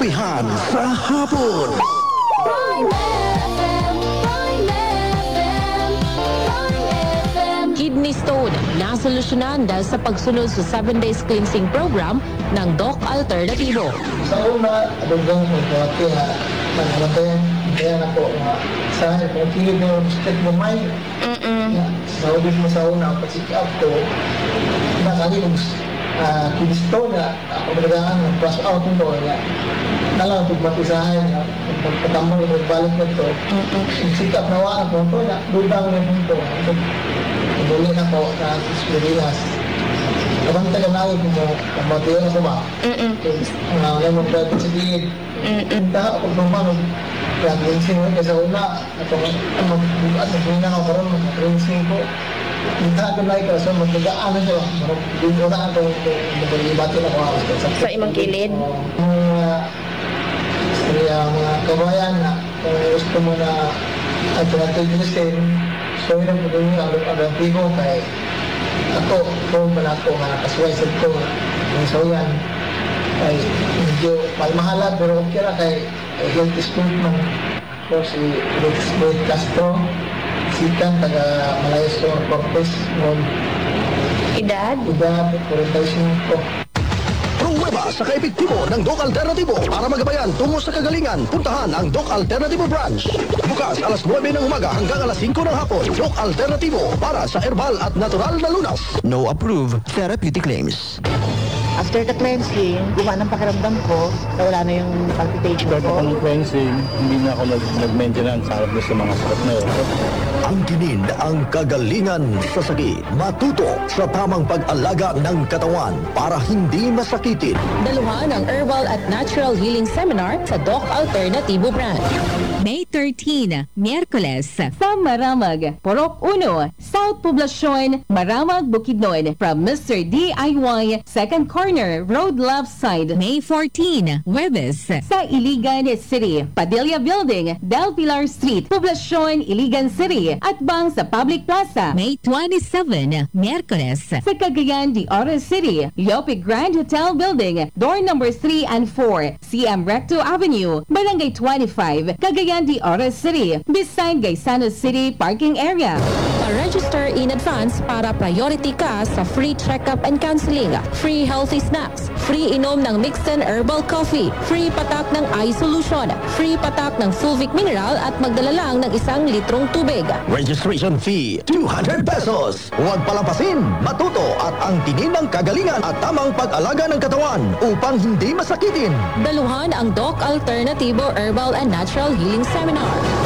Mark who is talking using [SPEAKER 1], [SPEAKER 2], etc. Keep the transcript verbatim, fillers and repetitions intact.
[SPEAKER 1] Kakampihan sa hapon.
[SPEAKER 2] Kidney stone nasolusyonan dahil sa pagsunod sa seven days cleansing program ng Doc Alternativo.
[SPEAKER 3] Sa una, adugang mo po at kaya manamatayan, kaya na po nga sa kung kilid mo state mo may sa ulit mo sa una, pag-check up ko, nakali kong kidney stone na ako malagaan ng flush out mo nga nalang pagmatisahan nga pagpatamang ito, balik na ito check up na wala ko ito na dudang na ito Buli na po sa Pilipinas. Kapag taga namin kung mo, kamatiyo na ko ba? Ang uh, lemon bread sa gilid. Punta ako kung paano, kaya rinsing mo sa una. At ang magbubuhat na karon rinsing ko. Punta ako na ikaw, so magdagaan na siya. Doon ko na ako, magbalibatin ako ako.
[SPEAKER 2] Sa imang kilid?
[SPEAKER 3] Ang mga kabayan na, kung gusto mo na alternative medicine, so yun ang pagawin yung alternatibo kay ako, kung man ako nga nakaswaisad ko so yan ay medyo malmahala pero okay na kay health school man ako si Lloyd Castro sikan taga Malaysia Corpus noon
[SPEAKER 2] Edad?
[SPEAKER 3] edad forty-five ko.
[SPEAKER 1] Pruweba sa kaepektibo ng Doc Alternativo para magabayan tungo sa kagalingan. Puntahan ang Doc Alternativo Branch. Bukas alas nuwebe ng umaga hanggang alas singko ng hapon. Doc Alternativo para sa herbal at natural na lunas. No approved therapeutic claims.
[SPEAKER 4] After the cleansing, gumana ang pakiramdam ko na wala na yung palpitation
[SPEAKER 5] After
[SPEAKER 4] ko.
[SPEAKER 5] ng cleansing, hindi na ako nag- nag-maintenance sa harap sa mga sakit na yun.
[SPEAKER 1] Ang ginin ang kagalingan sa sakit. Matuto sa tamang pag-alaga ng katawan para hindi masakitin.
[SPEAKER 2] Daluhan ang Herbal at Natural Healing Seminar sa Doc Alternativo Branch.
[SPEAKER 6] May thirteenth, Miyerkules, sa Maramag, Porok uno, South Poblacion, Maramag, Bukidnon, from Mister D I Y, Second Corner, Road Left Side. May fourteenth, Huwebes, sa Iligan City, Padilla Building, Del Pilar Street, Poblacion, Iligan City, at bang sa Public Plaza. May twenty-seventh, Miyerkules, sa Cagayan de Oro City, Yopic Grand Hotel Building, door number three and four, C M Recto Avenue, Barangay twenty-five, Cagayan de Oro City, beside Gaisano City Parking Area.
[SPEAKER 2] Pa-register in advance para priority ka sa free check-up and counseling, free healthy snacks, free inom ng mixed and herbal coffee, free patak ng eye solution, free patak ng Fulvic Mineral at magdala lang ng isang litrong tubig.
[SPEAKER 1] Registration fee, two hundred pesos. Huwag palampasin, matuto at ang tinin ng kagalingan at tamang pag-alaga ng katawan upang hindi masakitin.
[SPEAKER 2] Daluhan ang Doc Alternativo Herbal and Natural Healing Seminar.